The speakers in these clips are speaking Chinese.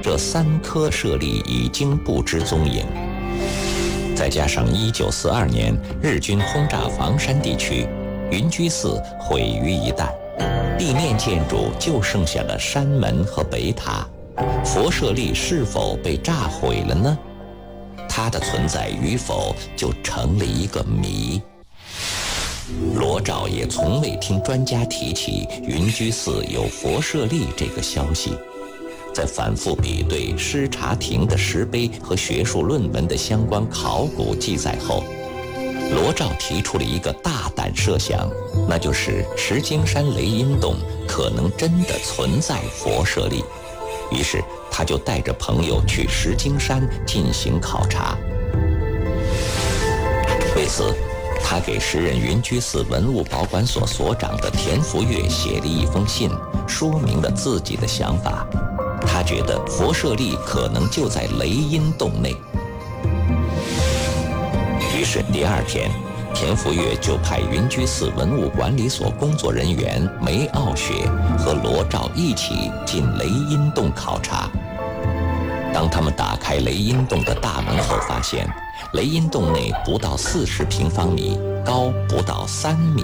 这3颗舍利已经不知踪影。再加上1942年日军轰炸房山地区，云居寺毁于一旦，地面建筑就剩下了山门和北塔，佛舍利是否被炸毁了呢？它的存在与否就成了一个谜。罗照也从未听专家提起云居寺有佛舍利这个消息。在反复比对施查庭的石碑和学术论文的相关考古记载后，罗照提出了一个大胆设想，那就是石景山雷音洞可能真的存在佛舍利。于是他就带着朋友去石景山进行考察。为此，他给时任云居寺文物保管所所长的田福岳写了一封信，说明了自己的想法。他觉得佛舍利可能就在雷音洞内。于是第2天，田福岳就派云居寺文物管理所工作人员梅傲雪和罗照一起进雷音洞考察。当他们打开雷音洞的大门后，发现雷音洞内不到40平方米，高不到3米。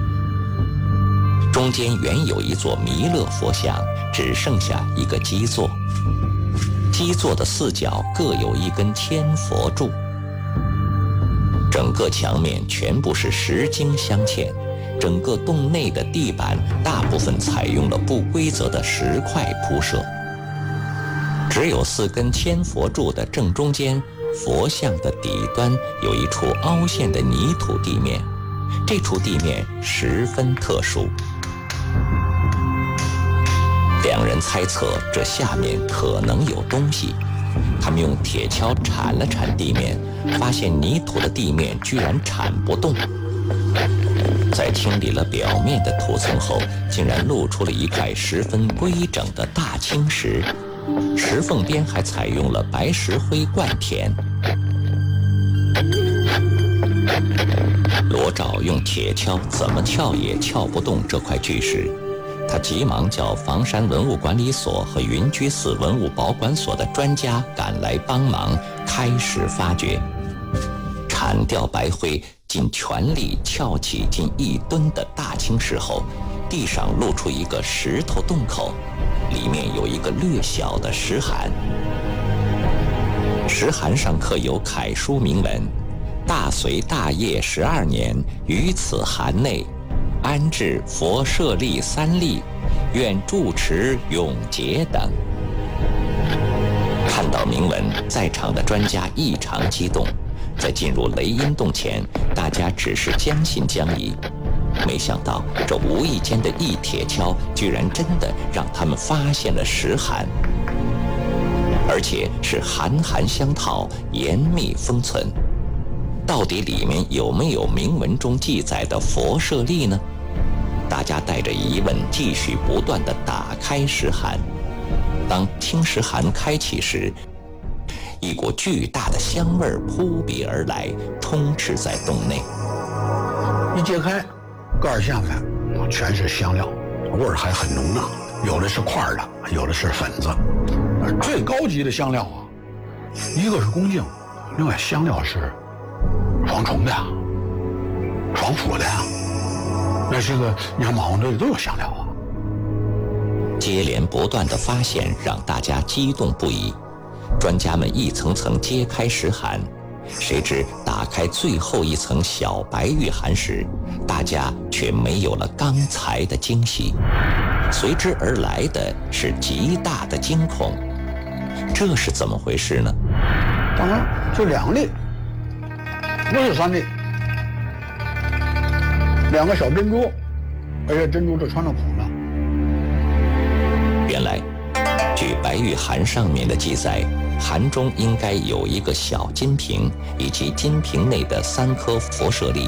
中间原有一座弥勒佛像，只剩下一个基座，基座的4角各有一根千佛柱。整个墙面全部是石经镶嵌，整个洞内的地板大部分采用了不规则的石块铺设，只有4根千佛柱的正中间，佛像的底端有一处凹陷的泥土地面，这处地面十分特殊。2人猜测这下面可能有东西，他们用铁锹铲了铲地面，发现泥土的地面居然铲不动。在清理了表面的土层后，竟然露出了一块十分规整的大青石，石缝边还采用了白石灰灌填。罗照用铁锹怎么撬也撬不动这块巨石，他急忙叫房山文物管理所和云居寺文物保管所的专家赶来帮忙，开始发掘。铲掉白灰，尽全力撬起近1吨的大青石后，地上露出一个石头洞口，里面有一个略小的石函。石函上刻有楷书铭文：大隋大业12年，于此函内安置佛舍利3例，愿住持永结等。看到铭文，在场的专家异常激动。在进入雷音洞前，大家只是将信将疑，没想到这无意间的一铁锹，居然真的让他们发现了石函，而且是函函相套，严密封存。到底里面有没有铭文中记载的佛舍利呢？大家带着疑问，继续不断地打开石函。当青石函开启时，一股巨大的香味扑鼻而来，充斥在洞内。 一揭开，盖下来全是香料，味儿还很浓呢。有的是块的，有的是粉子。最高级的香料啊，一个是恭敬，另外香料是防虫的呀，防腐的呀。那是个，你看马王堆里都有香料啊。 接连不断的发现让大家激动不已。专家们一层层揭开石函，谁知打开最后一层小白玉函时，大家却没有了刚才的惊喜，随之而来的是极大的惊恐。这是怎么回事呢？ 当然就2粒，不是3粒，2个小珍珠，而且珍珠是穿了孔的。 原来，据白玉函上面的记载，函中应该有一个小金瓶，以及金瓶内的3颗佛舍利。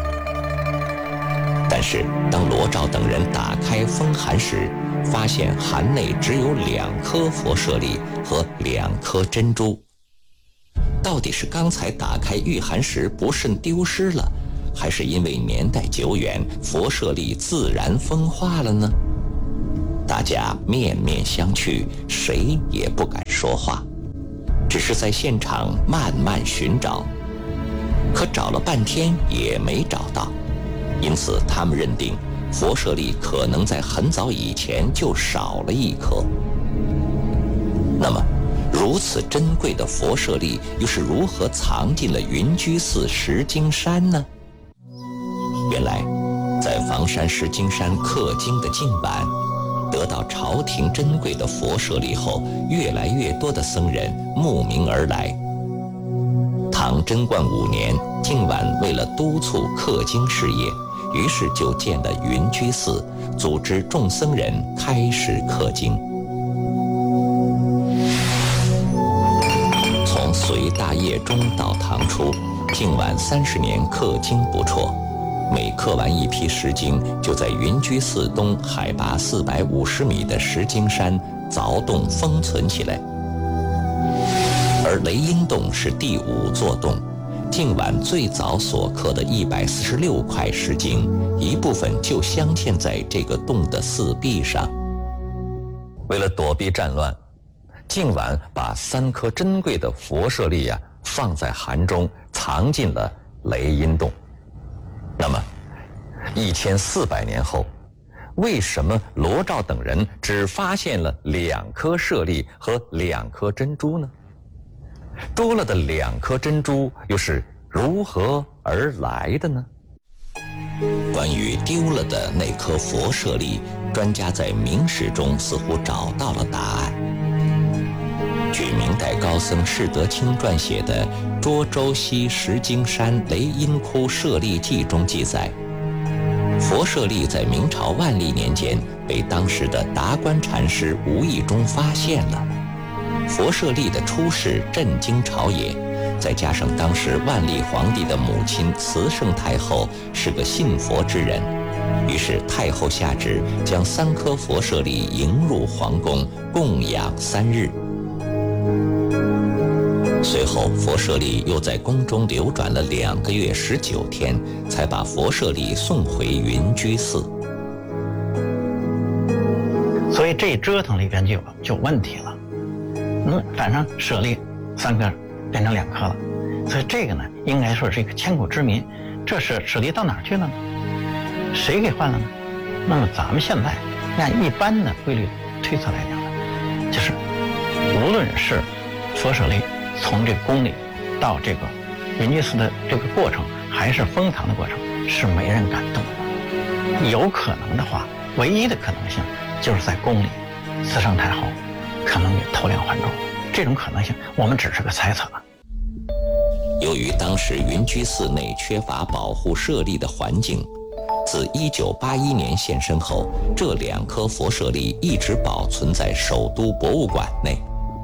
但是当罗照等人打开封函时，发现函内只有2颗佛舍利和2颗珍珠。到底是刚才打开玉函时不慎丢失了，还是因为年代久远，佛舍利自然风化了呢？大家面面相觑，谁也不敢说。 说话，只是在现场慢慢寻找，可找了半天也没找到，因此他们认定佛舍利可能在很早以前就少了一颗。那么如此珍贵的佛舍利又是如何藏进了云居寺石经山呢？原来在房山石经山刻经的净晚，得到朝廷珍贵的佛舍利后，越来越多的僧人慕名而来。唐贞观5年，净晚为了督促刻经事业，于是就建了云居寺，组织众僧人开始刻经。从隋大业中到唐初，净晚30年刻经不辍。每刻完一批石经，就在云居寺东海拔450米的石经山凿洞封存起来。而雷音洞是第5座洞，净晚最早所刻的146块石经，一部分就镶嵌在这个洞的寺壁上。为了躲避战乱，净晚把3颗珍贵的佛舍利放在函中，藏进了雷音洞。那么1400年后，为什么罗照等人只发现了2颗舍利和2颗珍珠呢？多了的2颗珍珠又是如何而来的呢？关于丢了的那颗佛舍利，专家在明史中似乎找到了答案。据明代高僧释德清撰写的《涿州西石经山雷音窟舍利记》中记载，佛舍利在明朝万历年间被当时的达观禅师无意中发现了。佛舍利的出世震惊朝野，再加上当时万历皇帝的母亲慈圣太后是个信佛之人，于是太后下旨将3颗佛舍利迎入皇宫，供养3日。随后佛舍利又在宫中流转了2个月19天，才把佛舍利送回云居寺。 所以这一折腾里边就有问题了。反正舍利3个变成2颗了，所以这个呢，应该说是一个千古之谜。这舍利到哪儿去了呢？谁给换了呢？那么咱们现在按一般的规律推测来讲呢，就是无论是佛舍利从这个宫里到这个云居寺的这个过程，还是封藏的过程，是没人敢动的。有可能的话，唯一的可能性就是在宫里，慈圣太后可能给偷梁换柱，这种可能性我们只是个猜测。 由于当时云居寺内缺乏保护舍利的环境，自1981年现身后，这2颗佛舍利一直保存在首都博物馆内。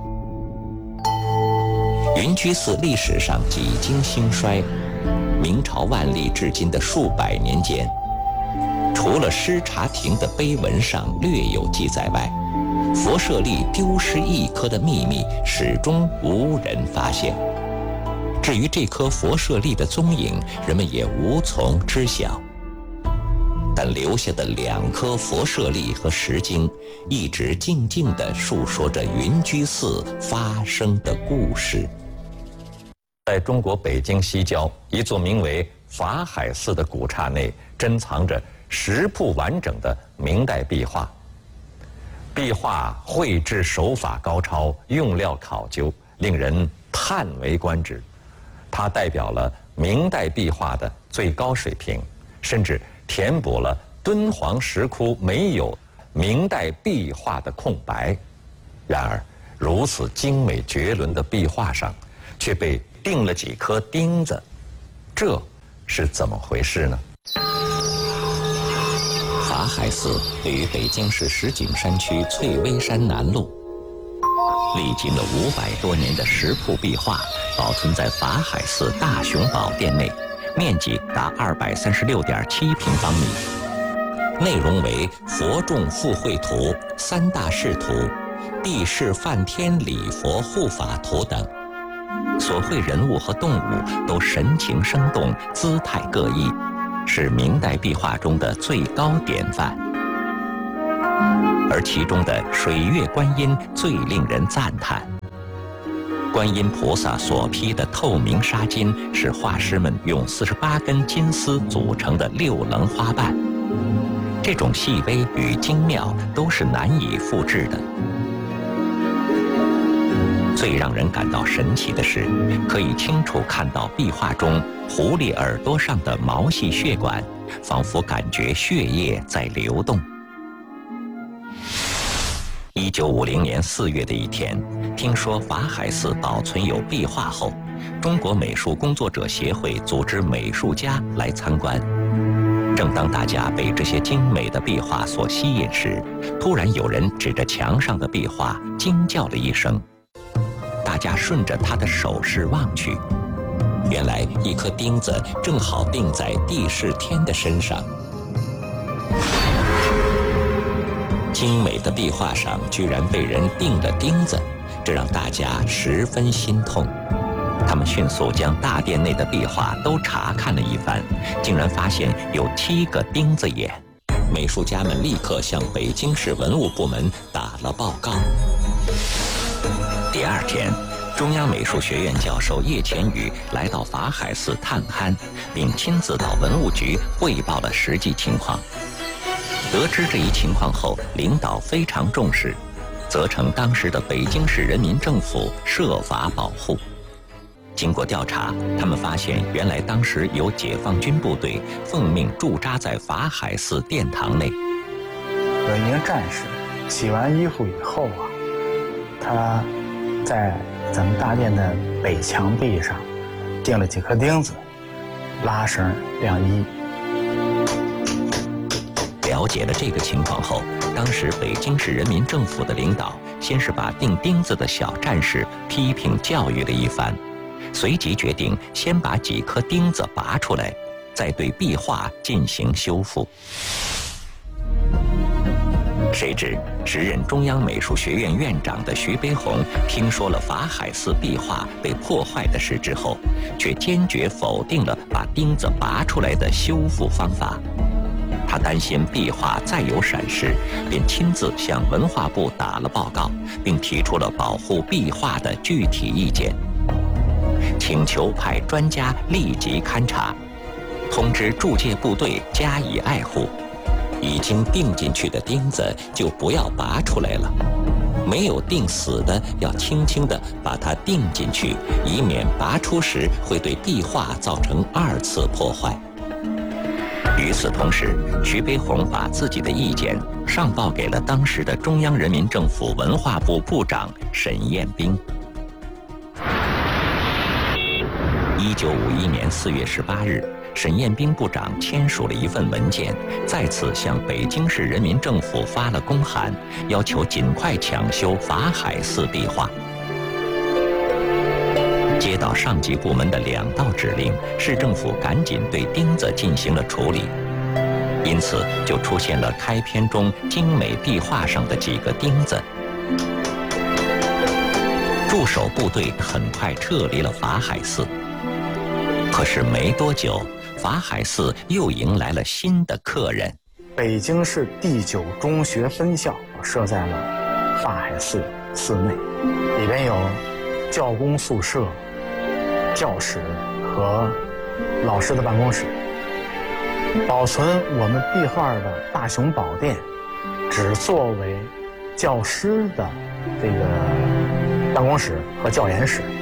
云居寺历史上几经兴衰，明朝万历至今的数百年间，除了施查庭的碑文上略有记载外，佛舍利丢失1颗的秘密始终无人发现。至于这颗佛舍利的踪影，人们也无从知晓。但留下的2颗佛舍利和石经，一直静静地述说着云居寺发生的故事。在中国北京西郊一座名为法海寺的古刹内，珍藏着10幅完整的明代壁画。壁画绘制手法高超，用料考究，令人叹为观止。它代表了明代壁画的最高水平，甚至填补了敦煌石窟没有明代壁画的空白。然而，如此精美绝伦的壁画上，却被钉了几颗钉子，这是怎么回事呢？法海寺位于北京市石景山区翠微山南路，历经了500多年的10幅壁画保存在法海寺大雄宝殿内，面积达236.7平方米，内容为佛众附会图、3大视图、地势梵天礼佛护法图等。所绘人物和动物都神情生动，姿态各异，是明代壁画中的最高典范。而其中的水月观音最令人赞叹， 观音菩萨所披的透明纱巾是画师们用48根金丝组成的6棱花瓣。这种细微与精妙都是难以复制的。最让人感到神奇的是，可以清楚看到壁画中狐狸耳朵上的毛细血管，仿佛感觉血液在流动。1950年4月的一天，听说法海寺保存有壁画后，中国美术工作者协会组织美术家来参观。正当大家被这些精美的壁画所吸引时，突然有人指着墙上的壁画惊叫了一声。大家顺着他的手势望去，原来一颗钉子正好钉在帝释天的身上。精美的壁画上居然被人钉了钉子，这让大家十分心痛。他们迅速将大殿内的壁画都查看了一番，竟然发现有7个钉子眼。美术家们立刻向北京市文物部门打了报告。第2天，中央美术学院教授叶乾宇来到法海寺探勘，并亲自到文物局汇报了实际情况。得知这一情况后，领导非常重视，责成当时的北京市人民政府设法保护。经过调查，他们发现原来当时有解放军部队奉命驻扎在法海寺殿堂内。 有一名战士洗完衣服以后啊，他在咱们大殿的北墙壁上钉了几颗钉子，拉绳晾衣。 了解了这个情况后，当时北京市人民政府的领导先是把钉钉子的小战士批评教育了一番，随即决定先把几颗钉子拔出来，再对壁画进行修复。谁知时任中央美术学院院长的徐悲鸿听说了法海寺壁画被破坏的事之后，却坚决否定了把钉子拔出来的修复方法。他担心壁画再有闪失，便亲自向文化部打了报告，并提出了保护壁画的具体意见，请求派专家立即勘察，通知驻界部队加以爱护。已经钉进去的钉子就不要拔出来了，没有钉死的要轻轻地把它钉进去，以免拔出时会对壁画造成2次破坏。与此同时，徐悲鸿把自己的意见上报给了当时的中央人民政府文化部部长沈彦斌。1951年4月18日，沈彦斌部长签署了一份文件，再次向北京市人民政府发了公函，要求尽快抢修法海寺壁画。接到上级部门的2道指令，市政府赶紧对钉子进行了处理，因此就出现了开篇中精美壁画上的几个钉子。驻守部队很快撤离了法海寺，可是没多久，法海寺又迎来了新的客人。 北京市第9中学分校设在了法海寺寺内，里边有教工宿舍、教室和老师的办公室。保存我们壁画的大雄宝殿，只作为教师的这个办公室和教研室。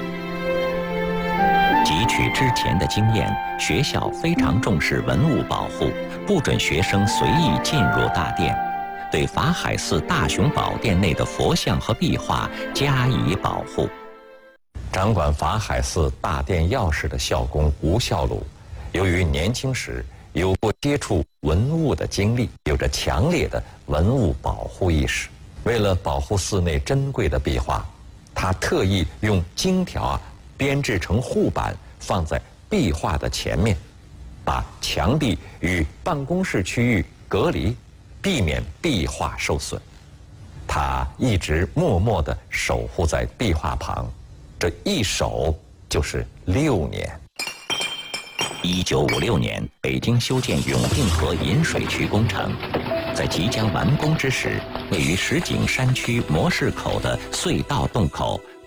汲取之前的经验，学校非常重视文物保护，不准学生随意进入大殿，对法海寺大雄宝殿内的佛像和壁画加以保护。 掌管法海寺大殿钥匙的校工吴孝鲁，由于年轻时有过接触文物的经历，有着强烈的文物保护意识。为了保护寺内珍贵的壁画，他特意用荆条编制成护板，放在壁画的前面，把墙壁与办公室区域隔离，避免壁画受损。他一直默默地守护在壁画旁，这一守就是6年。 1956年，北京修建永定河引水渠工程，在即将完工之时，位于石景山区模式口的隧道洞口